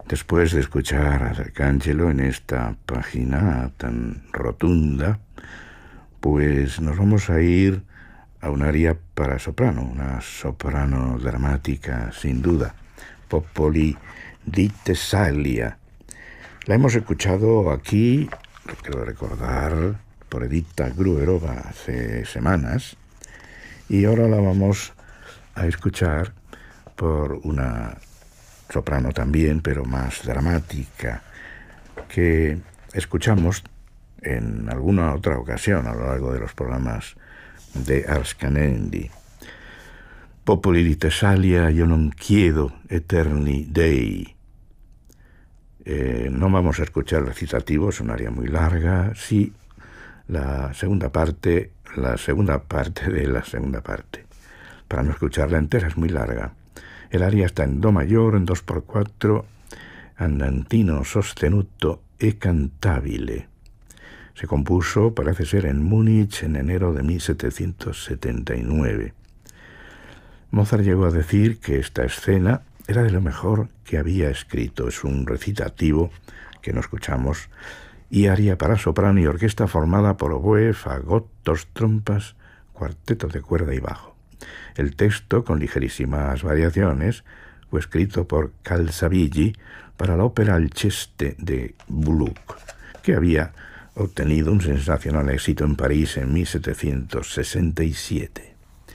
Después de escuchar a Arcángelo en esta página tan rotunda, pues nos vamos a ir a un aria para soprano, una soprano dramática, sin duda, Popoli di Tessalia. La hemos escuchado aquí, quiero recordar, por Edita Gruberova hace semanas, y ahora la vamos a escuchar por una soprano también, pero más dramática, que escuchamos en alguna otra ocasión a lo largo de los programas de Ars Canendi. Popoli di Tessalia, io non chiedo eterni dei. No vamos a escuchar el recitativo, es un aria muy larga, sí, la segunda parte de la segunda parte. Para no escucharla entera es muy larga. El aria está en do mayor, en 2x4, andantino sostenuto e cantabile. Se compuso, parece ser, en Múnich en enero de 1779. Mozart llegó a decir que esta escena era de lo mejor que había escrito. Es un recitativo que no escuchamos, y aria para soprano y orquesta formada por oboe, fagot, dos trompas, cuarteto de cuerda y bajo. El texto, con ligerísimas variaciones, fue escrito por Calzabigi para la ópera Alceste de Gluck, que había obtenido un sensacional éxito en París en 1767.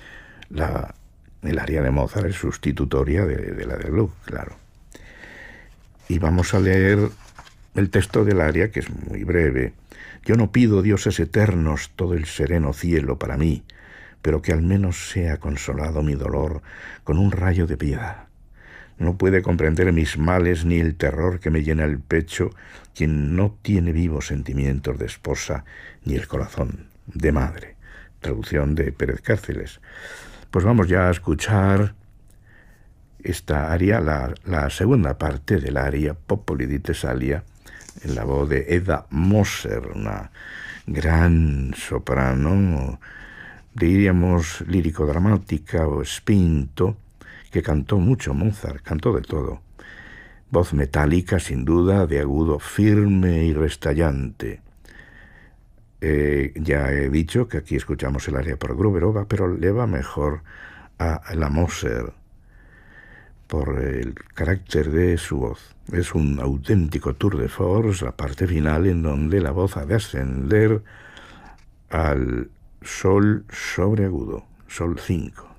El aria de Mozart es sustitutoria de la de Gluck, claro. Y vamos a leer el texto del aria, que es muy breve. Yo no pido dioses eternos todo el sereno cielo para mí, pero que al menos sea consolado mi dolor con un rayo de piedad. No puede comprender mis males ni el terror que me llena el pecho quien no tiene vivos sentimientos de esposa ni el corazón de madre. Traducción de Pérez Cárceles. Pues vamos ya a escuchar esta aria, la segunda parte del aria Popoli di Tessalia, en la voz de Eda Moser, una gran soprano, diríamos lírico-dramática o spinto, que cantó mucho Mozart, cantó de todo. Voz metálica, sin duda, de agudo firme y restallante. Ya he dicho que aquí escuchamos el aria por Gruberova, pero le va mejor a la Moser por el carácter de su voz. Es un auténtico tour de force, la parte final en donde la voz ha de ascender al sol sobreagudo, sol 5.